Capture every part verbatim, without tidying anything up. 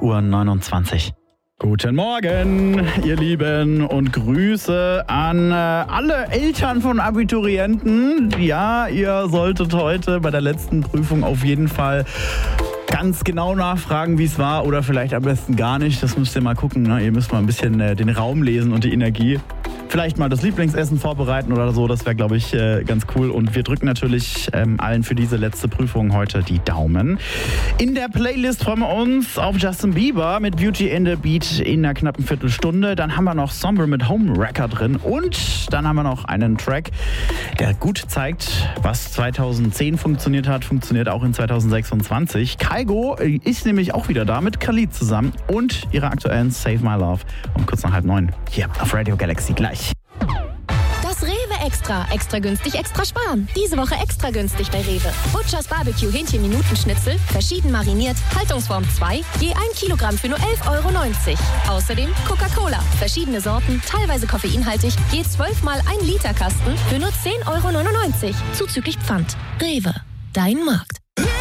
Uhr neunundzwanzig. Guten Morgen, ihr Lieben, und Grüße an äh, alle Eltern von Abiturienten. Ja, ihr solltet heute bei der letzten Prüfung auf jeden Fall ganz genau nachfragen, wie es war, oder vielleicht am besten gar nicht. Das müsst ihr mal gucken. Ne? Ihr müsst mal ein bisschen äh, den Raum lesen und die Energie. Vielleicht mal das Lieblingsessen vorbereiten oder so. Das wäre, glaube ich, äh, ganz cool. Und wir drücken natürlich ähm, allen für diese letzte Prüfung heute die Daumen. In der Playlist freuen wir uns auf Justin Bieber mit Beauty in the Beat in einer knappen Viertelstunde. Dann haben wir noch Somber mit Homewrecker drin. Und dann haben wir noch einen Track, der gut zeigt, was zweitausendzehn funktioniert hat, funktioniert auch in zweitausendsechsundzwanzig. Kygo ist nämlich auch wieder da mit Khalid zusammen und ihrer aktuellen Save My Love um kurz nach halb neun hier auf Radio Galaxy gleich. Das Rewe Extra. Extra günstig, extra sparen. Diese Woche extra günstig bei Rewe. Butchers Barbecue Hähnchen-Minuten-Schnitzel, verschieden mariniert, Haltungsform zwei, je ein Kilogramm für nur elf Euro neunzig. Außerdem Coca-Cola, verschiedene Sorten, teilweise koffeinhaltig, je zwölf mal ein Liter Kasten für nur zehn Euro neunundneunzig. Zuzüglich Pfand. Rewe. Dein Markt.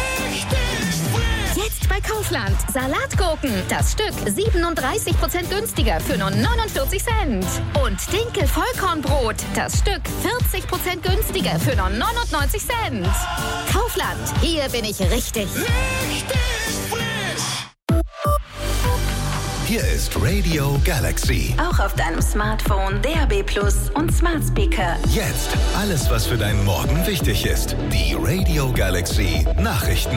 Jetzt bei Kaufland. Salatgurken. Das Stück siebenunddreißig Prozent günstiger für nur neunundvierzig Cent. Und Dinkel Vollkornbrot. Das Stück vierzig Prozent günstiger für nur neunundneunzig Cent. Kaufland. Hier bin ich richtig. Richtig frisch. Hier ist Radio Galaxy. Auch auf deinem Smartphone, D A B Plus und Smart Speaker. Jetzt alles, was für deinen Morgen wichtig ist. Die Radio Galaxy Nachrichten.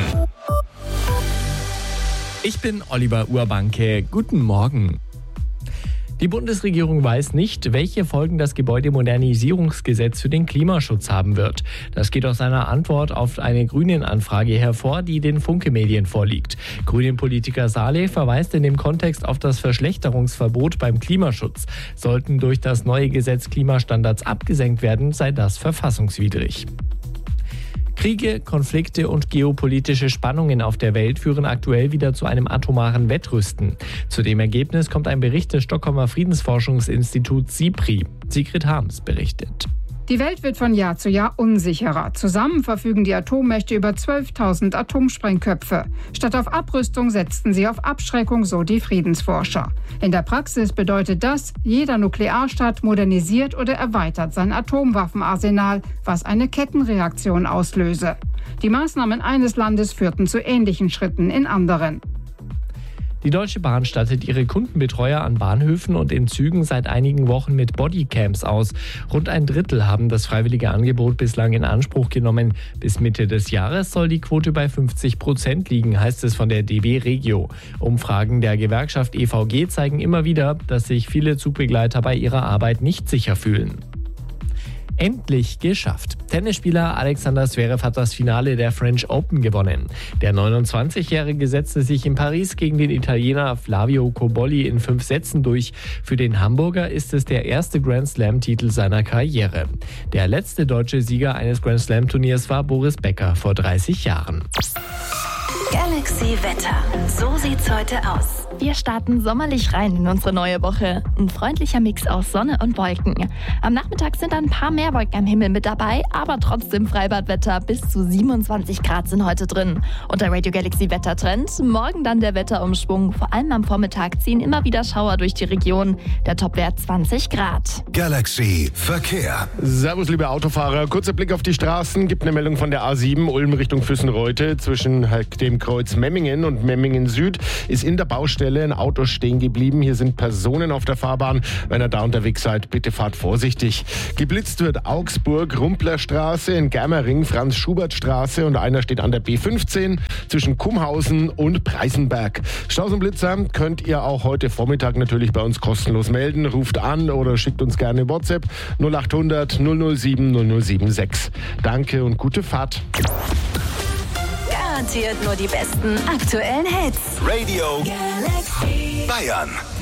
Ich bin Oliver Urbanke. Guten Morgen. Die Bundesregierung weiß nicht, welche Folgen das Gebäudemodernisierungsgesetz für den Klimaschutz haben wird. Das geht aus einer Antwort auf eine Grünen-Anfrage hervor, die den Funke-Medien vorliegt. Grünen-Politiker Saleh verweist in dem Kontext auf das Verschlechterungsverbot beim Klimaschutz. Sollten durch das neue Gesetz Klimastandards abgesenkt werden, sei das verfassungswidrig. Kriege, Konflikte und geopolitische Spannungen auf der Welt führen aktuell wieder zu einem atomaren Wettrüsten. Zu dem Ergebnis kommt ein Bericht des Stockholmer Friedensforschungsinstituts SIPRI. Sigrid Harms berichtet. Die Welt wird von Jahr zu Jahr unsicherer. Zusammen verfügen die Atommächte über zwölftausend Atomsprengköpfe. Statt auf Abrüstung setzten sie auf Abschreckung, so die Friedensforscher. In der Praxis bedeutet das, jeder Nuklearstaat modernisiert oder erweitert sein Atomwaffenarsenal, was eine Kettenreaktion auslöse. Die Maßnahmen eines Landes führten zu ähnlichen Schritten in anderen. Die Deutsche Bahn stattet ihre Kundenbetreuer an Bahnhöfen und in Zügen seit einigen Wochen mit Bodycams aus. Rund ein Drittel haben das freiwillige Angebot bislang in Anspruch genommen. Bis Mitte des Jahres soll die Quote bei fünfzig Prozent liegen, heißt es von der D B Regio. Umfragen der Gewerkschaft E V G zeigen immer wieder, dass sich viele Zugbegleiter bei ihrer Arbeit nicht sicher fühlen. Endlich geschafft. Tennisspieler Alexander Zverev hat das Finale der French Open gewonnen. Der neunundzwanzigjährige setzte sich in Paris gegen den Italiener Flavio Cobolli in fünf Sätzen durch. Für den Hamburger ist es der erste Grand-Slam-Titel seiner Karriere. Der letzte deutsche Sieger eines Grand-Slam-Turniers war Boris Becker vor dreißig Jahren. Galaxy Wetter. So sieht's heute aus. Wir starten sommerlich rein in unsere neue Woche. Ein freundlicher Mix aus Sonne und Wolken. Am Nachmittag sind ein paar mehr Wolken am Himmel mit dabei, aber trotzdem Freibadwetter. Bis zu siebenundzwanzig Grad sind heute drin. Und der Radio Galaxy Wettertrend. Morgen dann der Wetterumschwung. Vor allem am Vormittag ziehen immer wieder Schauer durch die Region. Der Topwert zwanzig Grad. Galaxy Verkehr. Servus, liebe Autofahrer. Kurzer Blick auf die Straßen. Gibt eine Meldung von der A sieben Ulm Richtung Füssenreute. Zwischen dem Kreuz Memmingen und Memmingen Süd ist in der Baustelle ein Auto stehen geblieben. Hier sind Personen auf der Fahrbahn. Wenn ihr da unterwegs seid, bitte fahrt vorsichtig. Geblitzt wird Augsburg, Rumplerstraße, in Germering, Franz-Schubert-Straße und einer steht an der B fünfzehn zwischen Kumhausen und Preißenberg. Staus und Blitzer könnt ihr auch heute Vormittag natürlich bei uns kostenlos melden. Ruft an oder schickt uns gerne WhatsApp null acht hundert null null sieben null null sieben sechs. Danke und gute Fahrt. Garantiert nur die besten aktuellen Hits. Radio Galaxy Bayern.